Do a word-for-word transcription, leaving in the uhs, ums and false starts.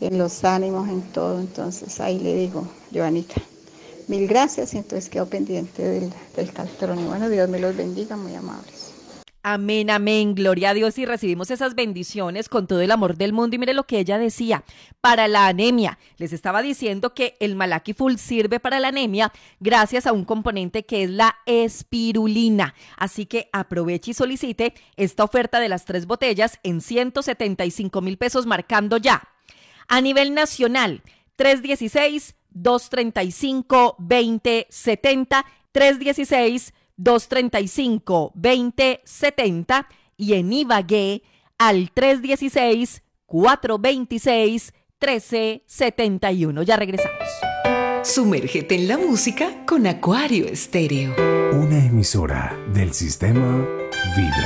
en los ánimos, en todo. Entonces ahí le digo, Joanita, mil gracias, y entonces quedo pendiente del, del cartón. Y bueno, Dios me los bendiga, muy amables. Amén, amén, gloria a Dios, y recibimos esas bendiciones con todo el amor del mundo. Y mire lo que ella decía, para la anemia, les estaba diciendo que el Malaki Full sirve para la anemia gracias a un componente que es la espirulina, así que aproveche y solicite esta oferta de las tres botellas en ciento setenta y cinco mil pesos marcando ya. A nivel nacional, tres uno seis, dos tres cinco, dos cero siete cero, tres uno seis, dos tres cinco, dos cero siete cero y en Ibagué al tres uno seis, cuatro dos seis, uno tres siete uno. Ya regresamos. Sumérgete en la música con Acuario Estéreo. Una emisora del sistema Vibra.